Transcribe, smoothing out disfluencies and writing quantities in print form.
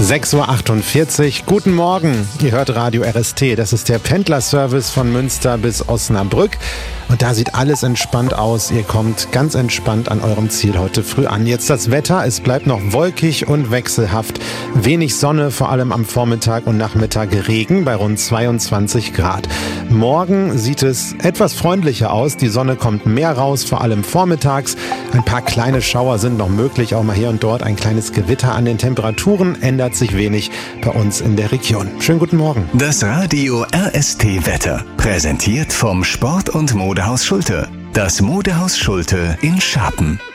6:48 Uhr. Guten Morgen. Ihr hört Radio RST. Das ist der Pendlerservice von Münster bis Osnabrück. Und da sieht alles entspannt aus. Ihr kommt ganz entspannt an eurem Ziel heute früh an. Jetzt das Wetter. Es bleibt noch wolkig und wechselhaft. Wenig Sonne, vor allem am Vormittag und Nachmittag Regen bei rund 22 Grad. Morgen sieht es etwas freundlicher aus. Die Sonne kommt mehr raus, vor allem vormittags. Ein paar kleine Schauer sind noch möglich. Auch mal hier und dort ein kleines Gewitter. An den Temperaturen ändert sich wenig bei uns in der Region. Schönen guten Morgen. Das Radio RST Wetter. Präsentiert vom Sport- und Modehaus Schulte. Das Modehaus Schulte in Scharpen.